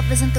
wir sind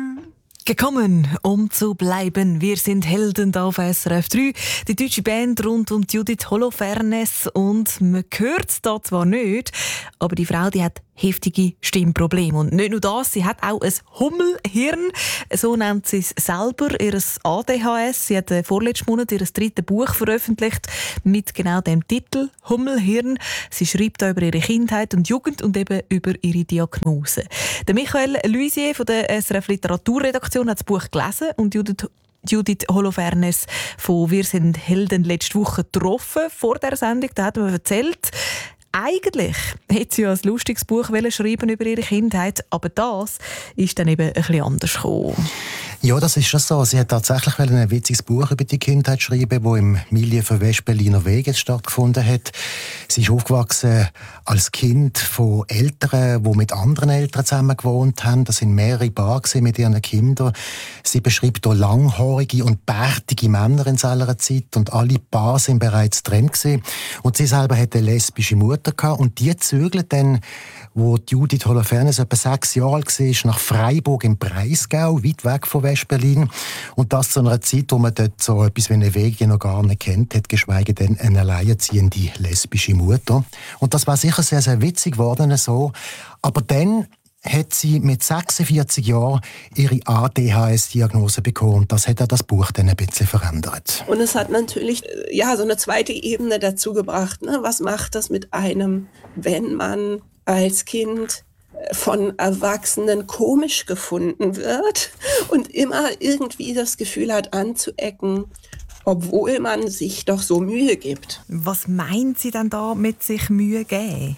gekommen, um zu bleiben. Wir sind Helden auf SRF 3. Die deutsche Band rund um Judith Holofernes. Und man hört es da zwar nicht, aber die Frau, die hat heftige Stimmprobleme. Und nicht nur das, sie hat auch ein Hummelhirn. So nennt sie es selber, ihr ADHS. Sie hat vorletzten Monat ihr drittes Buch veröffentlicht mit genau dem Titel «Hummelhirn». Sie schreibt da über ihre Kindheit und Jugend und eben über ihre Diagnose. Der Michael Luisier von der SRF Literaturredaktion hat das Buch gelesen und Judith Holofernes von «Wir sind Helden» letzte Woche getroffen vor der Sendung. Da hat man erzählt, eigentlich hätte sie ja ein lustiges Buch schreiben über ihre Kindheit, aber das ist dann eben ein bisschen anders gekommen. Ja, das ist schon so. Sie hat tatsächlich ein witziges Buch über die Kindheit schreiben, das im Milieu von West-Berliner Wege stattgefunden hat. Sie ist aufgewachsen als Kind von Eltern, die mit anderen Eltern zusammen gewohnt haben. Das sind mehrere Paare mit ihren Kindern. Sie beschreibt hier langhaarige und bärtige Männer in seiner Zeit und alle Paare sind bereits getrennt gewesen. Und sie selber hatte eine lesbische Mutter gehabt und die zügelt dann, wo Judith Holofernes etwa 6 Jahre alt war, nach Freiburg im Breisgau, weit weg von West-Berlin. Und das zu einer Zeit, wo man dort so etwas wie eine Wege noch gar nicht kennt hat, geschweige denn eine alleinerziehende lesbische Mutter. Und das war sicher sehr, sehr witzig geworden so. Aber dann hat sie mit 46 Jahren ihre ADHS-Diagnose bekommen. Und das hat auch das Buch dann ein bisschen verändert. Und es hat natürlich so eine zweite Ebene dazu gebracht. Ne? Was macht das mit einem, wenn man als Kind von Erwachsenen komisch gefunden wird und immer irgendwie das Gefühl hat, anzuecken, obwohl man sich doch so Mühe gibt. Was meint sie denn da mit sich Mühe geben?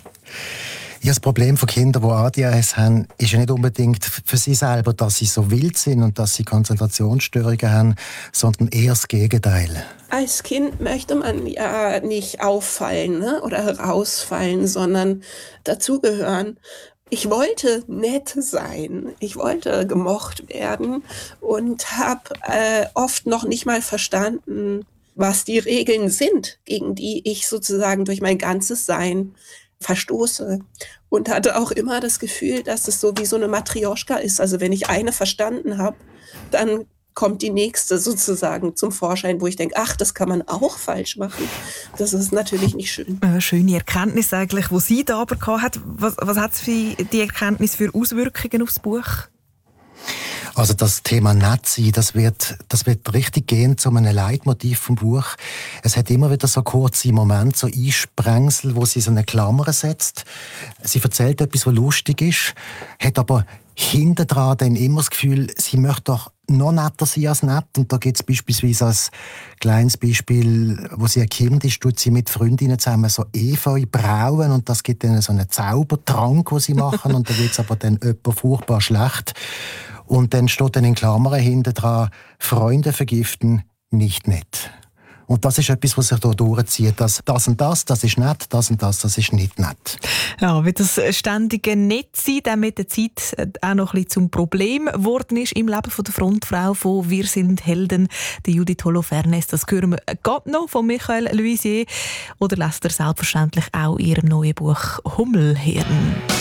Ja, das Problem von Kindern, die ADHS haben, ist ja nicht unbedingt für sie selber, dass sie so wild sind und dass sie Konzentrationsstörungen haben, sondern eher das Gegenteil. Als Kind möchte man ja nicht auffallen, ne? Oder herausfallen, sondern dazugehören. Ich wollte nett sein, ich wollte gemocht werden und habe oft noch nicht mal verstanden, was die Regeln sind, gegen die ich sozusagen durch mein ganzes Sein verstoße. Und hatte auch immer das Gefühl, dass es so wie so eine Matrioschka ist. Also wenn ich eine verstanden habe, dann kommt die nächste sozusagen zum Vorschein, wo ich denke, ach, das kann man auch falsch machen. Das ist natürlich nicht schön. Schöne Erkenntnis eigentlich, die sie da aber gehabt hat. Was hat es für die Erkenntnis für Auswirkungen aufs Buch? Also das Thema Nazi, das wird richtig gehen zu einem Leitmotiv vom Buch. Es hat immer wieder so kurze Momente, so Einsprengsel, wo sie so eine Klammer setzt. Sie erzählt etwas, was lustig ist, hat aber hinten dran dann immer das Gefühl, sie möchte doch noch netter sein als nett. Und da gibt es beispielsweise als kleines Beispiel, wo sie ein Kind ist, tut sie mit Freundinnen zusammen so Efeu brauen und das gibt dann so einen Zaubertrank, den sie machen und da wird es aber dann jemand furchtbar schlecht. Und dann steht dann in Klammern hinten dran, Freunde vergiften, nicht nett. Und das ist etwas, was sich hier durchzieht. Das und das ist nett, das und das ist nicht nett. Ja, wie das ständige Nettsein dann mit der Zeit auch noch ein bisschen zum Problem geworden ist im Leben von der Frontfrau von «Wir sind Helden», die Judith Holofernes. Das hören wir gerade noch von Michael Luisier. Oder lässt er selbstverständlich auch in ihrem neuen Buch «Hummelhirn».